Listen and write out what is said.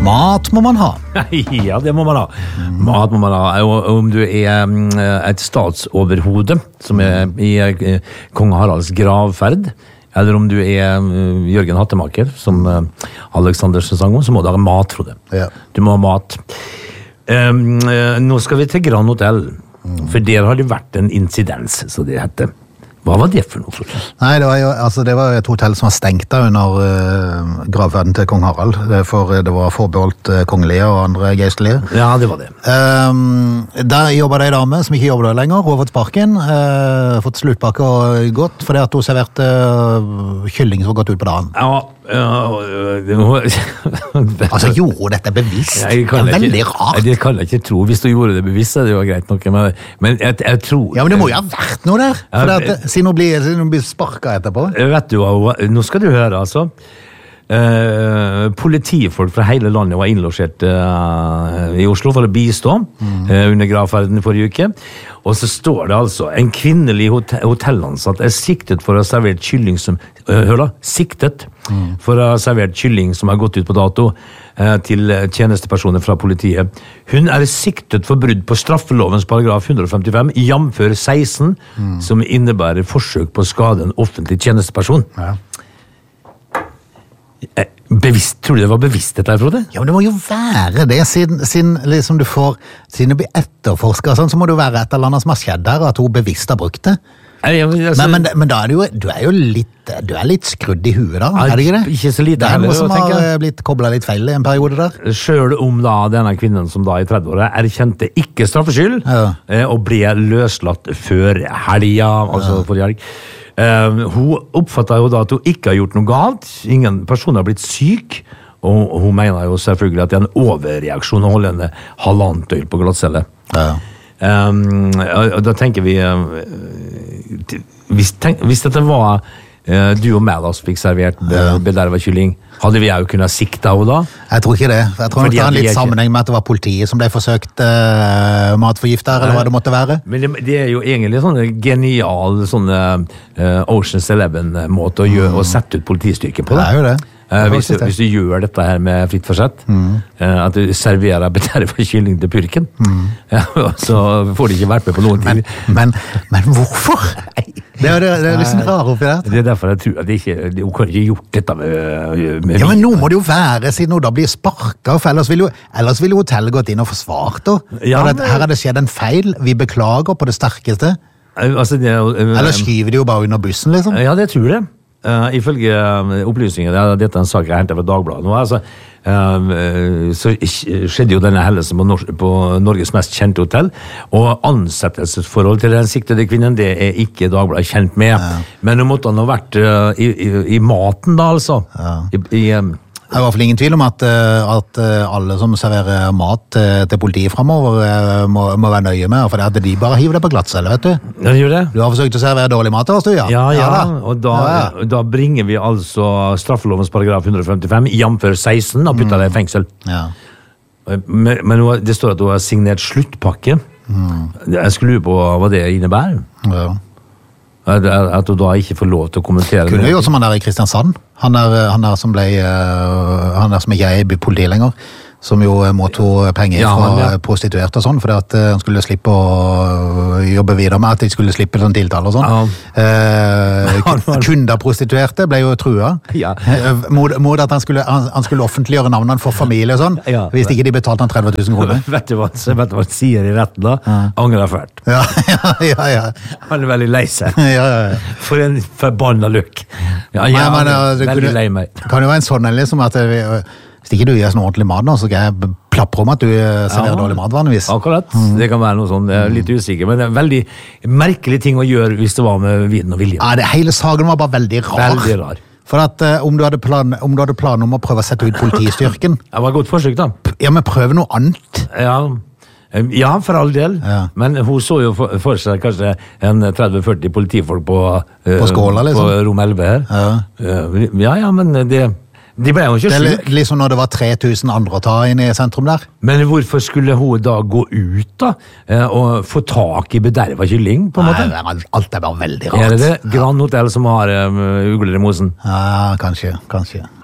Mat må man ha. Ja, det må man ha. Mat må man ha. Og om du et statsoverhode, som i kong Haralds gravferd, eller om du Jørgen Hattemaker, som Alexandersen sang om, så må du ha mat, Frode. Ja. Du må ha mat. Nå skal vi til Grand Hotel, for der har det vært en incidens, så det heter. Hva var det for noe, Frode? Nei, det var et hotell som var stengt da under gravferden til kong Harald, for det var forbeholdt kongelige og andre geistlige. Ja, det var det. Der jobbet det en dame som ikke jobber der lenger, hun har fått sparken, fått sluttpakke og gått, fordi at hun serverte kylling som var gått ut på dagen. Ja, Altså, gjorde dette bevisst? Det veldig rart. Det kan jeg ikke tro. Hvis du gjorde det bevisst, så er det jo greit nok. Men jeg tror... Ja, men det må jo ha vært noe der. Siden hun blir sparket etterpå. Vet du hva, nå skal du høre, altså. Politifolk fra hele landet var innlosjert i Oslo for å bistå under gravferden i forrige uke. Og så står det altså en kvinnelig hotellansatt siktet for å ha servert kylling som hør da, siktet for å ha servert kylling som har gått ut på dato til tjenestepersoner fra politiet. Hun siktet for brudd på straffelovens paragraf 155 jamfør 16 som innebærer forsøk på å skade en offentlig tjenesteperson. Ja. Tror du det var bevisst dette, Frode? Ja, men det må jo være det, siden liksom siden det blir etterforsket, sånn, så må det jo være et eller annet som har skjedd der, at hun bevisst har brukt det. Men da det jo, du litt skrudd i huet da, det ikke det? Ikke så lite heller, det noe som har blitt koblet litt feil i en periode der. Selv om da denne kvinnen som da i 30-året erkjente ikke straffskyld, og ble løslatt før helga, altså forrige helg. Hun oppfattet jo da at hun ikke har gjort noe galt. Ingen person har blitt syk, og hun mener jo selvfølgelig at det en overreaksjon å holde henne halvannet døgn på glattcelle. Da tenker vi hvis dette var du og meg da som fikk servert bedervet kylling, hadde vi jo kunnet sikte henne da? Jeg tror ikke det. Jeg tror nok det har en litt sammenheng med at det var politiet som ble forsøkt matforgiftet, eller hva det måtte være. Men det jo egentlig sånn genial Ocean's 11-måte å sette ut politistyrken på. Det jo det. Hvis du gjør dette her med fritt forsett, at du serverer bedervet kylling til purken, så får du ikke vært med på noen ting. Men hvorfor? Det er liksom rar oppi det. Det derfor jeg tror at hun kan ikke gjort dette med ja, men nå må det jo være, siden hun da blir sparket, for ellers ville hotellet gått inn og forsvart henne. Her har det skjedd en feil, vi beklager på det sterkeste. Eller skyver de jo bare under bussen, liksom? Ja, det tror jeg. Ifølge opplysninger, dette en sak jeg hentet fra Dagbladet nå, så skjedde jo denne hendelsen på Norges mest kjente hotell, og ansettelsesforhold til den siktede kvinnen, det ikke Dagbladet kjent med. Men hun måtte ha vært i maten da, altså. Det er i hvert fall ingen tvil om at alle som serverer mat til politiet fremover må være nøye med, for det at de bare hiver det på glattcelle, vet du. Ja, de gjør det. Du har forsøkt å servere dårlig mat til oss, du, ja. Og da bringer vi altså straffelovens paragraf 155 jamfør 16 og putter det i fengsel. Ja. Men det står at du har signert sluttpakke. Jeg skulle lure på hva det innebærer. Ja. At du da ikke får lov til å kommentere det. Kunne jo gjort som han der i Kristiansand. Han der som ikke i politiet lenger, som jo mottok penger fra prostituerte og sånn, fordi at han skulle slippe å jobbe videre med, at de skulle slippe sånn tiltale og sånn. Kunder prostituerte ble jo trua. Mot at han skulle offentliggjøre navnene for familie og sånn, hvis ikke de betalte han 30 000 kroner. Vet du hva han sier i retten da? Angrer fælt. Ja. Han veldig lei seg. For en forbanna lukk. Veldig lei meg. Det kan jo være en sånn liksom at hvis ikke du gjør sånn ordentlig mat nå, så skal jeg plapre om at du serverer dårlig mat vanligvis. Akkurat, det kan være noe sånn, jeg litt usikker, men det veldig merkelig ting å gjøre hvis det var med viden og vilje. Ja, hele saken var bare veldig rar. For at om du hadde plan om å prøve å sette ut politistyrken. Det var et godt forsøk da. Ja, men prøv noe annet. Ja, for all del. Men hun så jo for seg kanskje en 30-40 politifolk på Skåla, liksom. På rom 11 her. Ja, men de ble jo ikke syk. Det liksom når det var 3000 andre å ta inn i sentrum der. Men hvorfor skulle hun da gå ut da, og få tak i bedervet kylling, på en måte? Nei, alt bare veldig rart. Er det Grand Hotel som har ugler i mosen? Ja, kanskje.